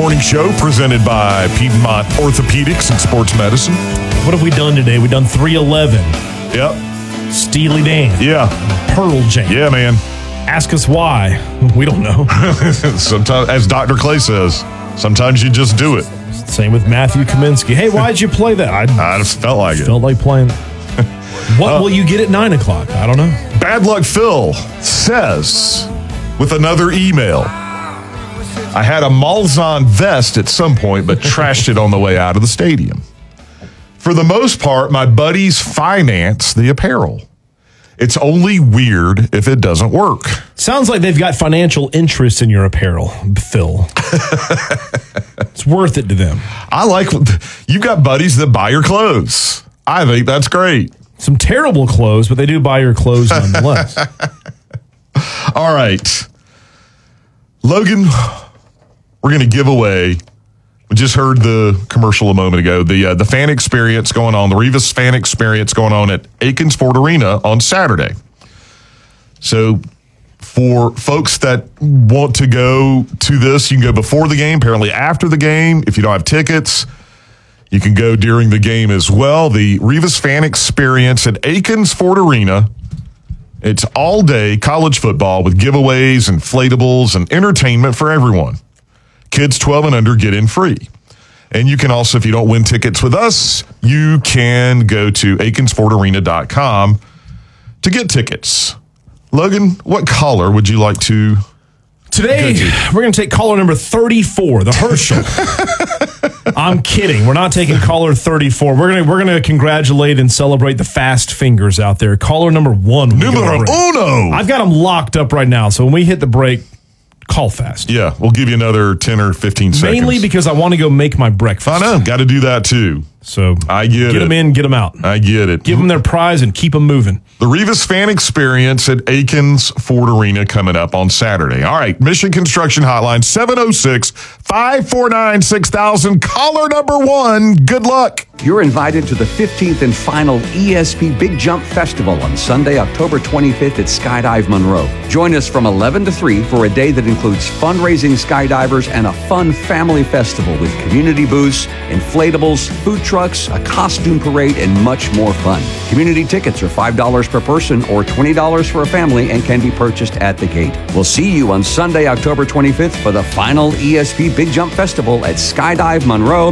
Morning Show presented by Piedmont Orthopedics and Sports Medicine. What have we done today? We've done 311. Yep. Steely Dan. Yeah. Pearl Jam. Yeah, man. Ask us why. We don't know. Sometimes, as Dr. Clay says, sometimes you just do it. Same with Matthew Kaminsky. Hey, why'd you play that? I just felt like it. Felt like playing. What will you get at 9 o'clock? I don't know. Bad Luck Phil says with another email, I had a Malzahn vest at some point, but trashed it on the way out of the stadium. For the most part, my buddies finance the apparel. It's only weird if it doesn't work. Sounds like they've got financial interest in your apparel, Phil. It's worth it to them. I like, you've got buddies that buy your clothes. I think that's great. Some terrible clothes, but they do buy your clothes nonetheless. All right. Logan, we're going to give away, we just heard the commercial a moment ago, the fan experience going on, the Revis fan experience going on at Aikens Ford Arena on Saturday. So for folks that want to go to this, you can go before the game, apparently after the game. If you don't have tickets, you can go during the game as well. The Revis fan experience at Aikens Ford Arena. It's all day college football with giveaways, inflatables, and entertainment for everyone. Kids 12 and under get in free. And you can also, if you don't win tickets with us, you can go to aikensfordarena.com to get tickets. Logan, what caller would you like to Today, we're going to take caller number 34, the Herschel. I'm kidding. We're not taking caller 34. We're going to congratulate and celebrate the fast fingers out there. Caller number 1. Numero uno. I've got them locked up right now, so when we hit the break, call fast. Yeah, we'll give you another 10 or 15 seconds. Mainly because I want to go make my breakfast. I know. Got to do that too. So I get them in, get them out. I get it. Give them their prize and keep them moving. The Revis fan experience at Aikens Ford Arena coming up on Saturday. All right, Mission Construction Hotline, 706-549-6000. Caller number 1, good luck. You're invited to the 15th and final ESP Big Jump Festival on Sunday, October 25th at Skydive Monroe. Join us from 11 to 3 for a day that includes fundraising skydivers and a fun family festival with community booths, inflatables, food trucks, a costume parade, and much more fun. Community tickets are $5 per person or $20 for a family and can be purchased at the gate. We'll see you on Sunday, October 25th for the final ESP Big Jump Festival at Skydive Monroe,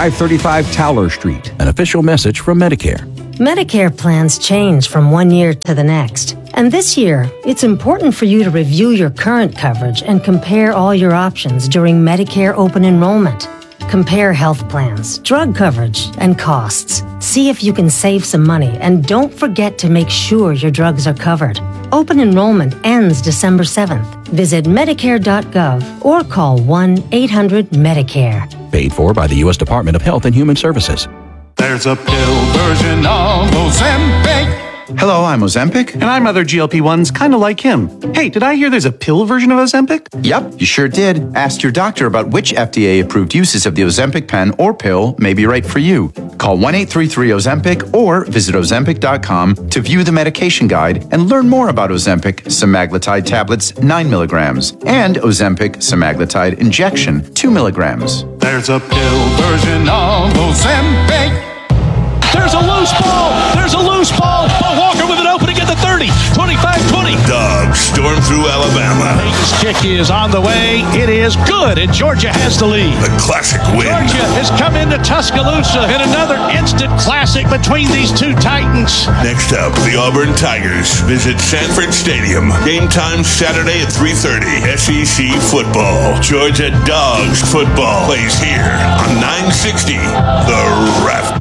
535 Towler Street. An official message from Medicare. Medicare plans change from one year to the next. And this year, it's important for you to review your current coverage and compare all your options during Medicare open enrollment. Compare health plans, drug coverage, and costs. See if you can save some money, and don't forget to make sure your drugs are covered. Open enrollment ends December 7th. Visit Medicare.gov or call 1-800-MEDICARE. Paid for by the U.S. Department of Health and Human Services. There's a pill version of Ozempic. Hello, I'm Ozempic. And I'm other GLP-1s kind of like him. Hey, did I hear there's a pill version of Ozempic? Yep, you sure did. Ask your doctor about which FDA-approved uses of the Ozempic pen or pill may be right for you. Call 1-833-OZEMPIC or visit Ozempic.com to view the medication guide and learn more about Ozempic semaglutide tablets 9 milligrams and Ozempic semaglutide injection 2 milligrams. There's a pill version of Ozempic. There's a loose ball. There's a loose ball. Bo Walker with an opening at the 30. 25-20. Dogs storm through Alabama. Peyton's kick is on the way. It is good, and Georgia has the lead. The classic win. Georgia has come into Tuscaloosa in another instant classic between these two Titans. Next up, the Auburn Tigers visit Sanford Stadium. Game time Saturday at 3:30. SEC football. Georgia Dogs football plays here on 960 The Ref.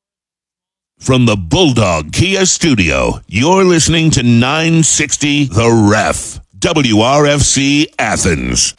From the Bulldog Kia Studio, you're listening to 960 The Ref, WRFC Athens.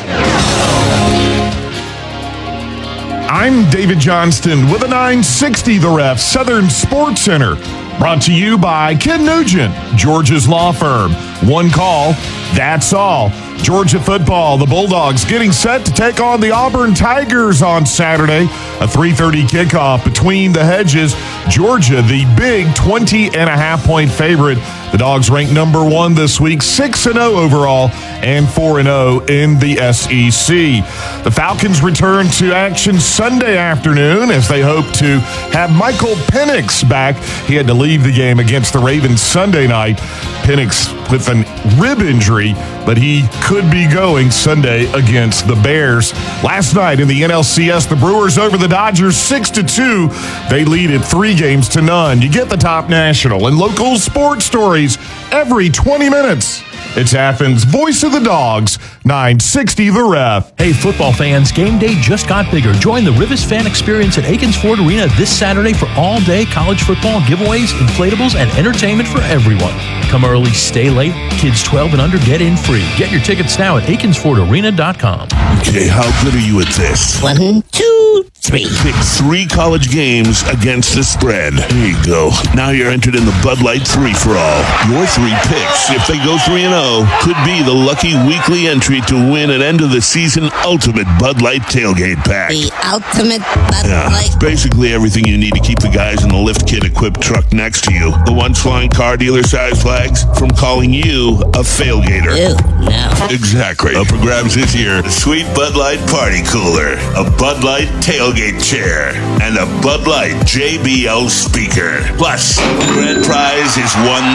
I'm David Johnston with a 960 The Ref Southern Sports Center. Brought to you by Ken Nugent, George's Law Firm. One call, that's all. Georgia football, the Bulldogs getting set to take on the Auburn Tigers on Saturday. A 3:30 kickoff between the hedges. Georgia, the big 20.5-point favorite. The Dogs ranked number 1 this week, 6-0 overall and 4-0 in the SEC. The Falcons return to action Sunday afternoon as they hope to have Michael Penix back. He had to leave the game against the Ravens Sunday night. Penix with a rib injury, but he could be going Sunday against the Bears. Last night in the NLCS, the Brewers over the Dodgers 6-2. They lead it 3-0. You get the top national and local sports stories every 20 minutes. It's Athens' Voice of the Dogs, 960 The Ref. Hey, football fans, game day just got bigger. Join the Rivers fan experience at Aikens Ford Arena this Saturday for all-day college football giveaways, inflatables, and entertainment for everyone. Come early, stay late. Kids 12 and under get in free. Get your tickets now at AikensFordArena.com. Okay, how good are you at this? 1, 2, 3. Pick 3 college games against the spread. There you go. Now you're entered in the Bud Light 3-for-all. Your 3 picks, if they go 3-0, could be the lucky weekly entry to win an end-of-the-season ultimate Bud Light tailgate pack. The ultimate Bud Light. Basically everything you need to keep the guys in the lift kit equipped truck next to you. The ones flying car dealer size flags from calling you a failgater. Ew, no. Exactly. Up for grabs this year, a sweet Bud Light party cooler, a Bud Light tailgate chair, and a Bud Light JBL speaker. Plus, the grand prize is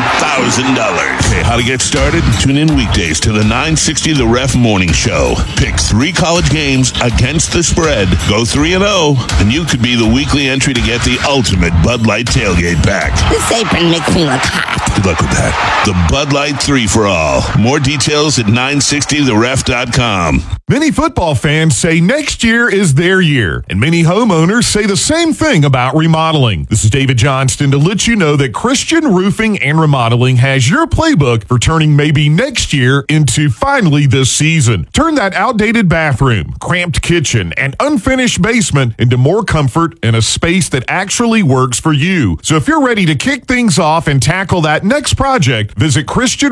$1,000. Okay, how to get started? Tune in weekdays to the 960 The Ref Morning Show. Pick 3 college games against the spread. Go 3-0, and you could be the weekly entry to get the ultimate Bud Light tailgate pack. This apron makes me look hot. Good luck with that. The Bud Light 3-for-all. More details at 960theref.com. Many football fans say next year is their year, and many homeowners say the same thing about remodeling. This is David Johnston to let you know that Christian Roofing and Remodeling has your playbook for turning maybe next year into finally this season. Turn that outdated bathroom, cramped kitchen, and unfinished basement into more comfort and a space that actually works for you. So if you're ready to kick things off and tackle that next project, visit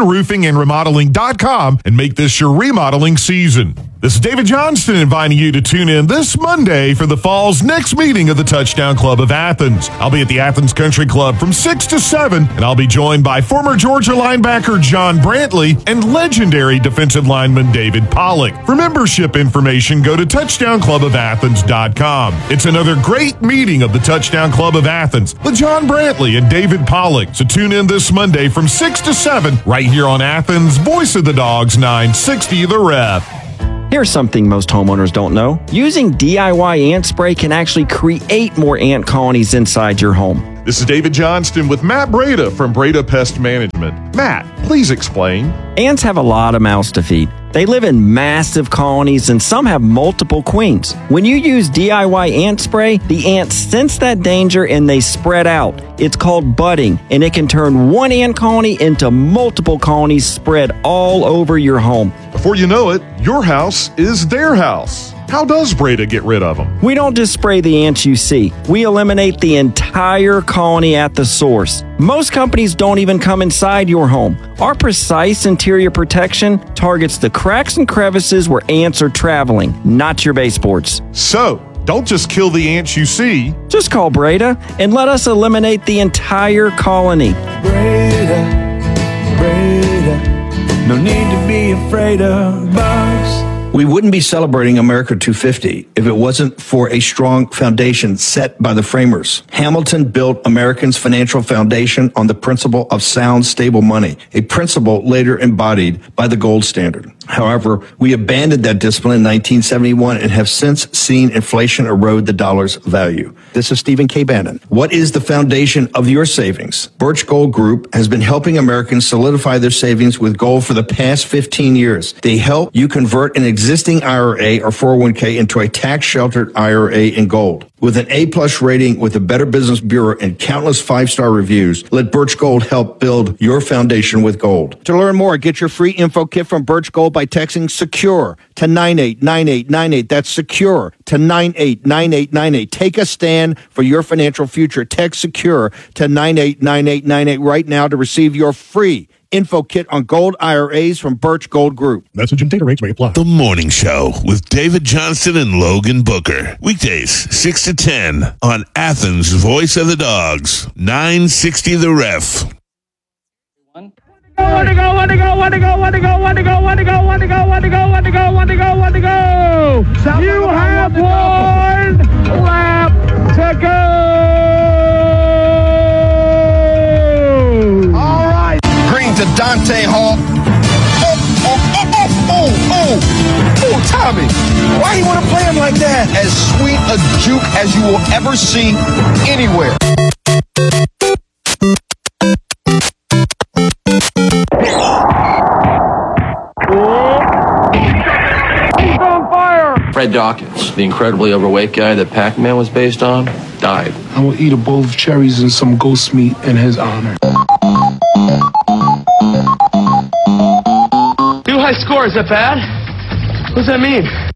ChristianRoofingAndRemodeling.com and make this your remodeling season. This is David Johnston inviting you to tune in this Monday for the fall's next meeting of the Touchdown Club of Athens. I'll be at the Athens Country Club from 6 to 7, and I'll be joined by former Georgia linebacker John Brantley and legendary defensive lineman David Pollock. For membership information, go to TouchdownClubOfAthens.com. It's another great meeting of the Touchdown Club of Athens with John Brantley and David Pollock. So tune in this Monday from 6 to 7 right here on Athens' Voice of the Dogs, 960 The Ref. Here's something most homeowners don't know. Using DIY ant spray can actually create more ant colonies inside your home. This is David Johnston with Matt Breda from Breda Pest Management. Matt, please explain. Ants have a lot of mouths to feed. They live in massive colonies and some have multiple queens. When you use DIY ant spray, the ants sense that danger and they spread out. It's called budding, and it can turn one ant colony into multiple colonies spread all over your home. Before you know it, your house is their house. How does Breda get rid of them? We don't just spray the ants you see. We eliminate the entire colony at the source. Most companies don't even come inside your home. Our precise interior protection targets the cracks and crevices where ants are traveling, not your baseboards. So, don't just kill the ants you see. Just call Breda and let us eliminate the entire colony. Breda, no need to be afraid of bugs. We wouldn't be celebrating America 250 if it wasn't for a strong foundation set by the framers. Hamilton built Americans' financial foundation on the principle of sound, stable money, a principle later embodied by the gold standard. However, we abandoned that discipline in 1971 and have since seen inflation erode the dollar's value. This is Stephen K. Bannon. What is the foundation of your savings? Birch Gold Group has been helping Americans solidify their savings with gold for the past 15 years. They help you convert an existing IRA or 401k into a tax-sheltered IRA in gold. With an A-plus rating with the Better Business Bureau and countless five-star reviews, let Birch Gold help build your foundation with gold. To learn more, get your free info kit from Birch Gold by texting SECURE to 989898. That's SECURE to 989898. Take a stand for your financial future. Text SECURE to 989898 right now to receive your free info kit on gold IRAs from Birch Gold Group. Message and data rates may apply. The Morning Show with David Johnston and Logan Booker. Weekdays, 6 to 10 on Athens' Voice of the Dogs. 960 The Ref. Want to go. You have one lap to go. All right. Green to Dante Hall. Oh, Tommy. Why you want to play him like that? As sweet a juke as you will ever see anywhere. He's on fire. Fred Dawkins, the incredibly overweight guy that Pac-Man was based on, died. I will eat a bowl of cherries and some ghost meat in his honor. Too high score, is that bad? What does that mean?